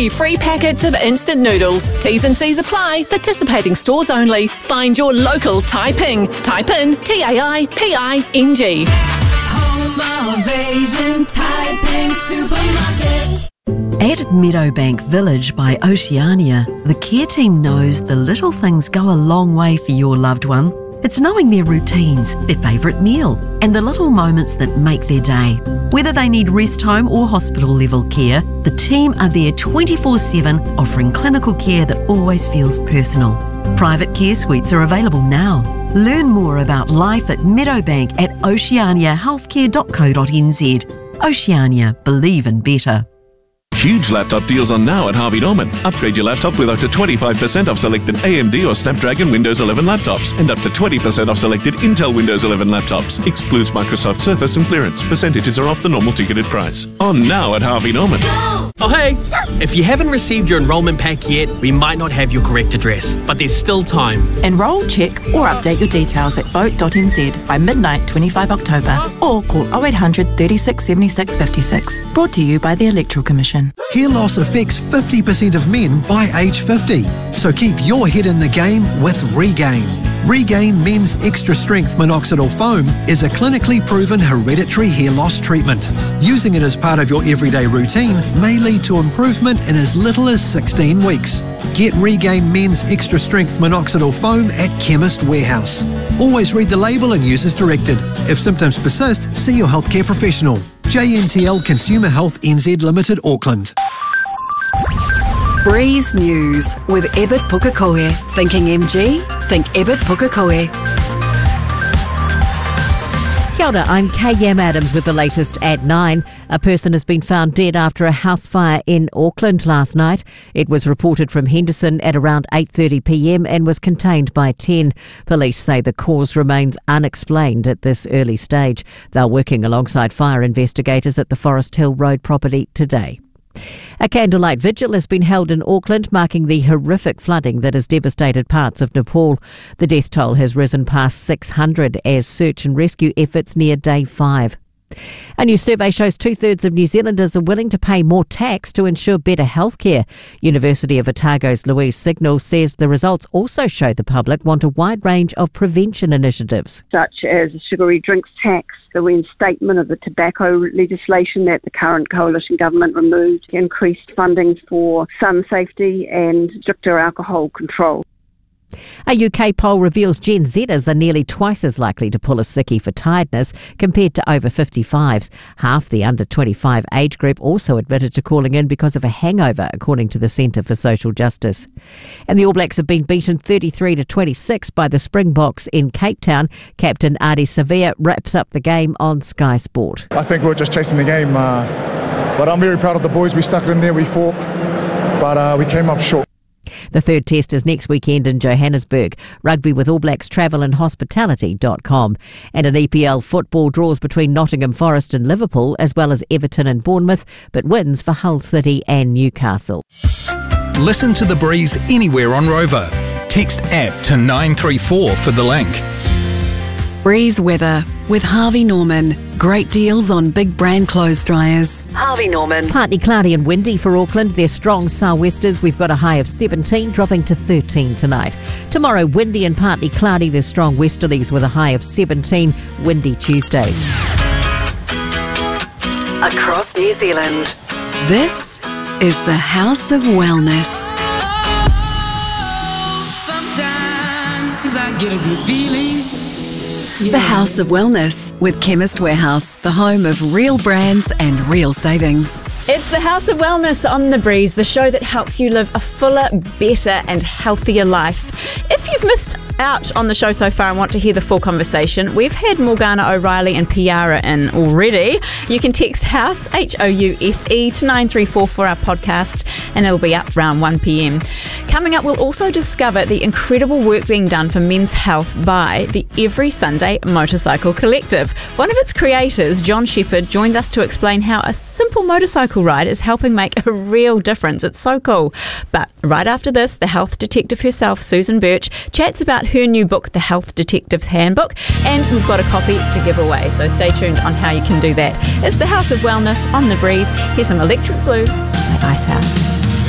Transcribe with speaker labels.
Speaker 1: 3 free packets of instant noodles. T's and C's apply. Participating stores only. Find your local Taiping. Type in TAIPING.
Speaker 2: Home of Asian Taiping Supermarket.
Speaker 3: At Meadowbank Village by Oceania, the care team knows the little things go a long way for your loved one. It's knowing their routines, their favourite meal, and the little moments that make their day. Whether they need rest home or hospital level care, the team are there 24/7, offering clinical care that always feels personal. Private care suites are available now. Learn more about life at Meadowbank at oceaniahealthcare.co.nz. Oceania, believe in better.
Speaker 4: Huge laptop deals on now at Harvey Norman. Upgrade your laptop with up to 25% off selected AMD or Snapdragon Windows 11 laptops and up to 20% off selected Intel Windows 11 laptops. Excludes Microsoft Surface and clearance. Percentages are off the normal ticketed price. On now at Harvey Norman.
Speaker 5: Oh hey! If you haven't received your enrolment pack yet, we might not have your correct address, but there's still time.
Speaker 6: Enrol, check or update your details at vote.nz by midnight 25 October or call 0800 36 76 56. Brought to you by the Electoral Commission.
Speaker 7: Hair loss affects 50% of men by age 50, so keep your head in the game with Regain. Regain Men's Extra Strength Minoxidil Foam is a clinically proven hereditary hair loss treatment. Using it as part of your everyday routine may lead to improvement in as little as 16 weeks. Get Regain Men's Extra Strength Minoxidil Foam at Chemist Warehouse. Always read the label and use as directed. If symptoms persist, see your healthcare professional. JNTL Consumer Health NZ Limited, Auckland.
Speaker 2: Breeze News with Ebert Pukekohe. Thinking MG? Think Ebert Pukekohe.
Speaker 8: Kia ora, I'm K.M. Adams with the latest at 9. A person has been found dead after a house fire in Auckland last night. It was reported from Henderson at around 8:30pm and was contained by 10. Police say the cause remains unexplained at this early stage. They're working alongside fire investigators at the Forest Hill Road property today. A candlelight vigil has been held in Auckland, marking the horrific flooding that has devastated parts of Nepal. The death toll has risen past 600 as search and rescue efforts near day 5. A new survey shows 2/3 of New Zealanders are willing to pay more tax to ensure better healthcare. University of Otago's Louise Signal says the results also show the public want a wide range of prevention initiatives,
Speaker 9: such as a sugary drinks tax, the reinstatement of the tobacco legislation that the current coalition government removed, increased funding for sun safety and stricter alcohol control.
Speaker 8: A UK poll reveals Gen Zers are nearly twice as likely to pull a sickie for tiredness compared to over 55s. Half the under 25 age group also admitted to calling in because of a hangover, according to the Centre for Social Justice. And the All Blacks have been beaten 33-26 by the Springboks in Cape Town. Captain Ardie Savea wraps up the game on Sky Sport.
Speaker 10: I think we were just chasing the game, but I'm very proud of the boys. We stuck it in there, we fought, but we came up short.
Speaker 8: The third test is next weekend in Johannesburg. Rugby with All Blacks Travel and Hospitality.com. And an EPL football draws between Nottingham Forest and Liverpool, as well as Everton and Bournemouth, but wins for Hull City and Newcastle.
Speaker 11: Listen to The Breeze anywhere on Rover. Text app to 934 for the link.
Speaker 2: Breeze weather with Harvey Norman. Great deals on big brand clothes dryers. Harvey Norman.
Speaker 8: Partly cloudy and windy for Auckland. They're strong sou'westers. We've got a high of 17, dropping to 13 tonight. Tomorrow, windy and partly cloudy. There's strong westerlies with a high of 17. Windy Tuesday.
Speaker 2: Across New Zealand, this is the House of Wellness.
Speaker 12: Sometimes I get a good feeling.
Speaker 2: The House of Wellness with Chemist Warehouse, the home of real brands and real savings.
Speaker 13: It's the House of Wellness on The Breeze, the show that helps you live a fuller, better and healthier life. If you've missed out on the show so far and want to hear the full conversation, we've had Morgana O'Reilly and Piara in already. You can text HOUSE, HOUSE, to 934 for our podcast, and it'll be up around 1pm. Coming up, we'll also discover the incredible work being done for men's health by the Every Sunday Motorcycle Collective. One of its creators, John Shepherd, joins us to explain how a simple motorcycle ride is helping make a real difference. It's so cool. But right after this, the health detective herself, Susan Birch, chats about her new book, The Health Detective's Handbook, and we've got a copy to give away, so stay tuned on how you can do that. It's the House of Wellness on The Breeze. Here's some Electric Blue by Icehouse.